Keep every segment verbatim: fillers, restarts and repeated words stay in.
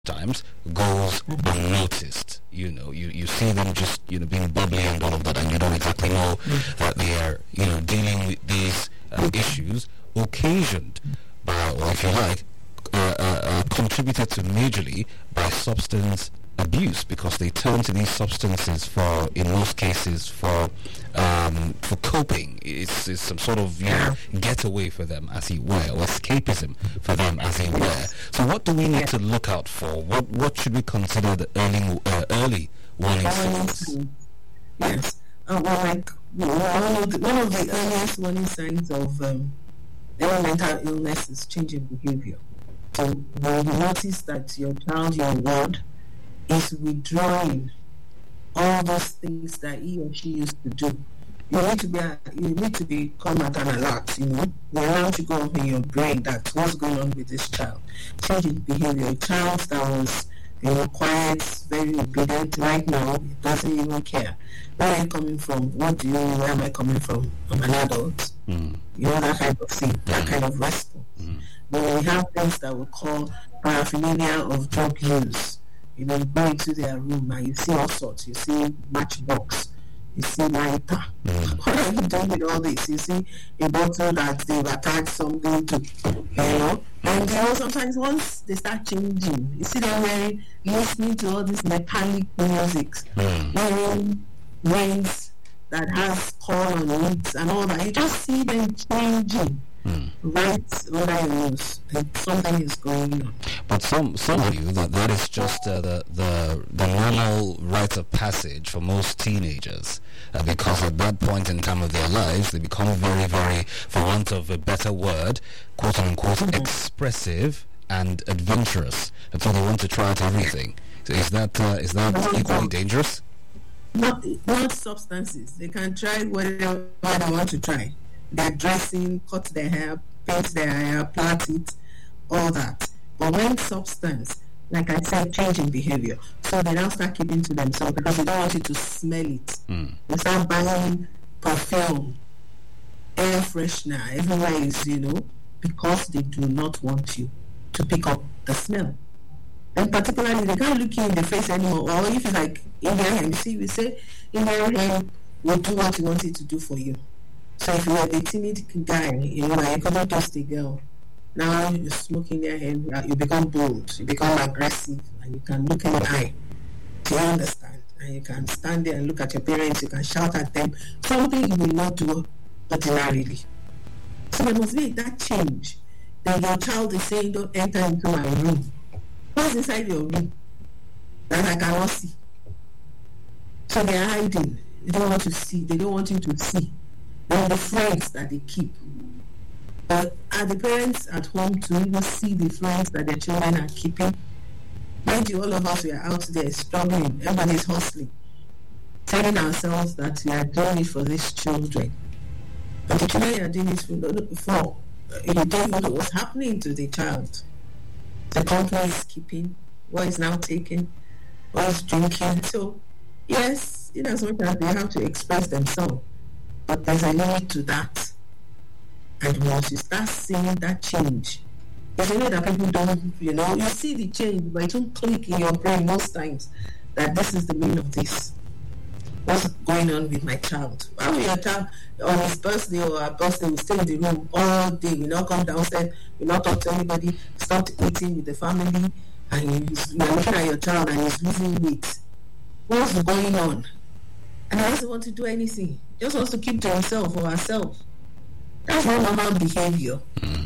times goes unnoticed. You know, you, you see them just, you know, being bubbly and all of that, and you don't exactly know that they are, you know, dealing with these uh, issues occasioned by, or if you like, uh, uh, uh, contributed to majorly by substance abuse, because they turn to these substances for, in most cases, for um, for coping. It's, it's some sort of, you know, getaway for them, as it were, or escapism for them, as it were. So, what do we need to look out for? What what should we consider the early uh, early warning signs? Yes, uh, well, like you know, one of the, one of the earliest warning signs of um, any mental illness is changing behavior. So, when you notice that your child, your ward, is withdrawing all those things that he or she used to do, you need to be you need to become at an alert. You know, the alarm should go off in your brain that what's going on with this child. Changing behavior. A child that was, you know, quiet, very obedient, right now it doesn't even care. Where are you coming from? What do you? Where am I coming from? I'm an adult. Mm. You know, that kind of thing, that kind of response. Mm. Then we have things that we call paraphernalia of drug use. You know, you go into their room and you see all sorts. You see matchbox, you see lighter. Mm. What are you doing with all this? You see a bottle that they've attached something to, you know. And you know, sometimes once they start changing, you see them wearing, listening to all this metallic music, mm. wearing rings that has corn on it and all that. You just see them changing. Hmm. Right where I was, and something is going on. But some some argue that that is just uh, the the the normal rite of passage for most teenagers, uh, because at that point in time of their lives they become very, very, for want of a better word, quote unquote, mm-hmm. expressive and adventurous, and so they want to try out everything. So is that uh, is that mm-hmm. equally dangerous? Not not substances. They can try whatever they want to try. Their dressing, cut their hair, paint their hair, plait it, all that. But when substance, like I said, changing behavior, so they now start keeping to themselves because they don't want you to smell it. Mm. They start buying perfume, air freshener, everywhere is, you know, because they do not want you to pick up the smell. And particularly, they can't look you in the face anymore. Or if it's like Indian hemp, you see, we say Indian hemp will do what you want it to do for you. So if you were a timid guy, you know, like you couldn't trust a girl, now you're smoking their hand, you become bold, you become aggressive, and you can look in the eye. Do you understand? And you can stand there and look at your parents, you can shout at them, something you will not do ordinarily. So there must be that change. Then your child is saying, don't enter into my room. What's inside your room that I cannot see? So they're hiding. They don't want to see. They don't want you to see. And the friends that they keep. But are the parents at home to even see the friends that their children are keeping? Mind you, all of us, we are out there struggling. Everybody's hustling. Telling ourselves that we are doing it for these children. But the children are doing it for, you don't know what's happening to the child. The company is keeping, what is now taken, what is drinking. So, yes, in as much as they have to express themselves, but there's a limit to that. And once you start seeing that change, it's only that people don't, you know, you see the change, but it won't click in your brain most times that this is the meaning of this. What's going on with my child? Why will your child on his birthday or her birthday will stay in the room all day, will not come downstairs, will not talk to anybody, start eating with the family, and you're looking at your child and he's losing weight? What's going on? And he doesn't want to do anything. He just wants to keep to himself or herself. That's not normal behavior. Mm.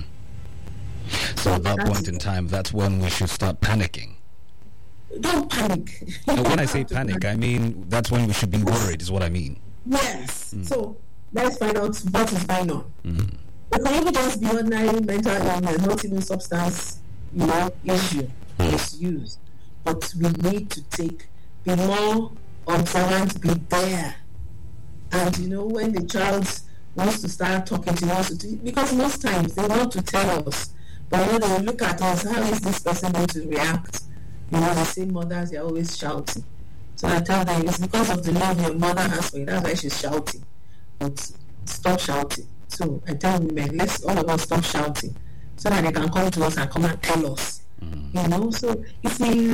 So at that point in time, that's when we should start panicking. Don't panic. And when I say panic, panic, I mean that's when we should be worried, is what I mean. Yes. Mm. So let's find out what is going on. Mm. It can even just be ordinary mental illness, not even substance, you know, issue, mm. misuse. But we need to take, be more observant, be there. And you know, when the child wants to start talking to us, because most times they want to tell us, but when they look at us, how is this person going to react? You know, the same mothers, they're always shouting. So I tell them, it's because of the love your mother has for you. That's why she's shouting. But stop shouting. So I tell women, let's all of us stop shouting, so that they can come to us and come and tell us You know, so it's a